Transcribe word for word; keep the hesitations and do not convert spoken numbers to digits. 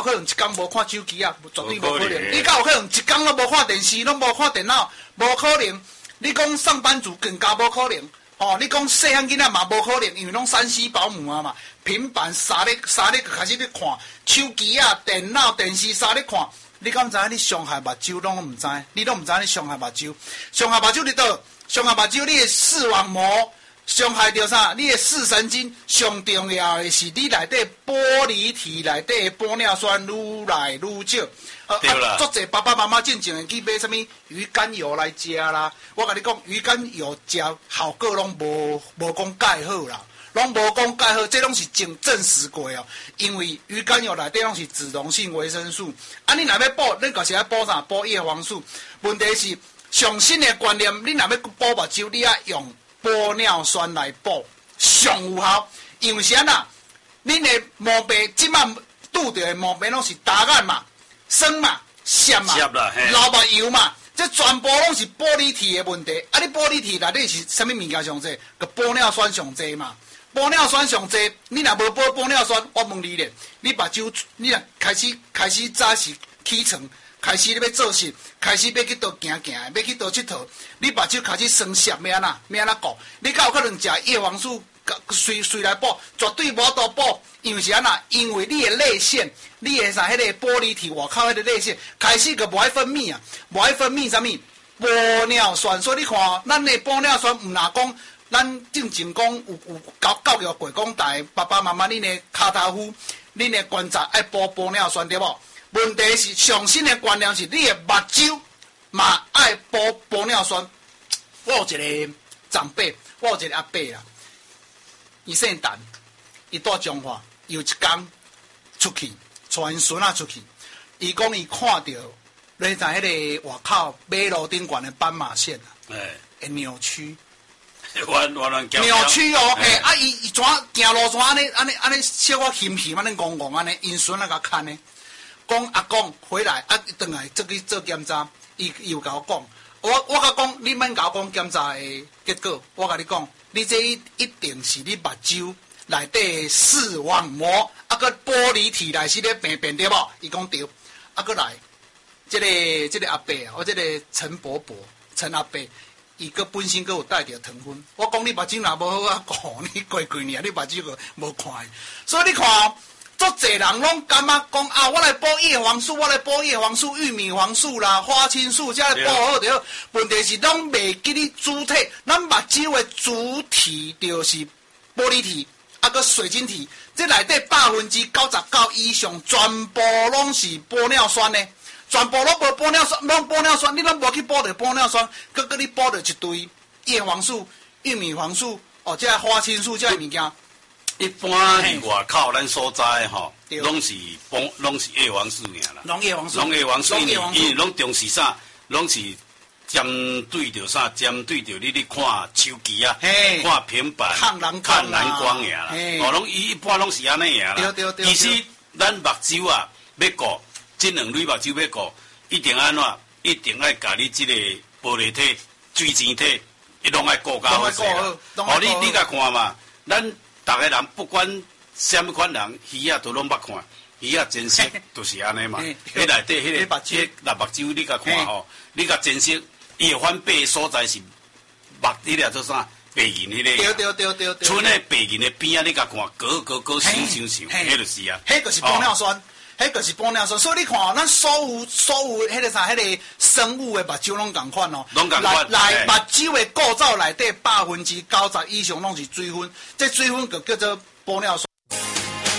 有可能一天无看手机啊？绝对无可能。你敢有可能一天都无看电视，拢无看电脑？无可能。你讲上班族更加无可能。哦，你讲细汉囡仔嘛无可能，因为拢三 C 保姆啊嘛，平板三日三日就开始咧看，手机啊、电脑、电视三日看。你敢知影你伤害目睭拢毋知？你拢毋知你伤害目睭，伤害目睭伫倒？伤害目睭，你的视网膜伤害着啥？你的视神经上重要的是你内底玻璃体内底的玻尿酸愈来愈少。 对啦。 足侪爸爸妈妈进前会去买什么鱼肝油来食啦。我甲你讲，鱼肝油食效果拢无无讲介好啦。拢无讲介好，这拢是证证实过哦。因为鱼肝油内底拢是脂溶性维生素，啊，你若要补，你就是要补啥？补叶黄素。问题是上新的观念，你若要补目睭，你要用玻尿酸来补，上有效。因为是安那，恁的毛病即摆拄着的毛病拢是大眼嘛、酸嘛、涩嘛、老目油嘛。这全部拢是玻璃体的问题。啊，你玻璃体内底是啥物物件上济？个玻尿酸上济嘛。玻尿酸上济，你若无补玻尿酸，我问你咧，你目睭你若开始开始早是起床，开始你要做事，开始要去倒行行，要去倒佚佗，你目睭开始酸涩，要安那要安那顾？你敢有可能食叶黄素随随来补？绝对无法度补，因为是安那？因为你的泪腺，你的啥迄个玻璃体外口迄个泪腺开始个无爱分泌啊，无爱分泌啥物玻尿酸，所以你看，咱的玻尿酸毋若讲。咱正经讲有有教教育过讲，大家爸爸妈妈，恁的骹头夫，恁的观察爱补玻尿酸对无？问题是上新的观念是，你的目睭嘛爱补玻尿酸。我有一个长辈，我有一个阿伯啦，伊姓陈，伊住彰化，有一天出去，带因孙仔出去，伊讲伊看到，你在迄个外口马路顶悬的斑马线啊，会扭曲。 弯弯弯扭曲哦，诶、欸，啊，伊伊怎行路怎安尼安尼安尼小可嫌嫌安尼戆戆安尼，因孙啊甲看呢，讲阿公回来啊，转来做去做检查，伊又甲我讲，我我甲讲，你免甲我讲检查的结果，我甲你讲，你这一一定是你目睭内底视网膜啊个玻璃体内是咧病变对无？伊讲对，啊个来，这个这个阿伯啊，我这个陈伯伯陈阿伯。伊个本身个有带着糖分，我讲你目睭若无好啊，讲你过几年你目睭个无看，所以你看哦，足侪人拢感觉讲啊，我来补叶黄素，我来补叶黄素、玉米黄素啦、花青素，才来补好着好。问题是拢袂记你主体，咱目睭的主体就是玻璃体，啊个水晶体，这内底百分之九十九以上全部拢是玻尿酸呢。全部拢无玻尿酸，拢玻尿酸，你拢无去补着玻尿酸，搁搁你补着一堆叶黄素、玉米黄素，哦，这花青素这物件。 一般伫外口咱所在吼，拢是帮拢是叶黄素尔啦。 拢叶黄素。 拢叶黄素，因为因为拢重视啥？拢是针对着啥？针对着你咧看手机啊，看平板， 抗蓝抗蓝光尔啦。哦，拢伊一般拢是安尼尔啦。 对对对。 其实咱目睭啊，要顾。这两类目睭要顾，一定安怎？一定爱甲你这个玻璃体、水晶体，伊拢爱顾到好势啦。哦，你你甲看嘛，咱逐个人不管什么款人，鱼仔都拢捌看，鱼仔真实就是安尼嘛。迄内底迄个迄蓝目睭，你甲看吼，你甲真实，伊会反白所在是目迄个做啥？白银迄个。 对对对对对。 剩迄白银的边啊，你甲看，高高高闪闪闪，迄就是啊。 迄就是玻尿酸。迄个是玻尿酸，所以你看哦，咱所有所有迄个啥，迄个生物的目睭拢共款哦。 拢共款。 来目睭的构造内底百分之九十以上拢是水分，这水分就叫做玻尿酸。